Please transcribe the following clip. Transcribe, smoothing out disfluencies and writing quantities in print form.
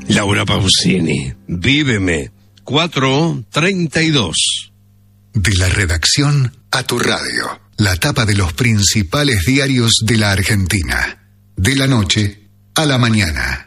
Laura Pausini, Víveme, 432. De la redacción a tu radio. La tapa de los principales diarios de la Argentina. De la noche a la mañana.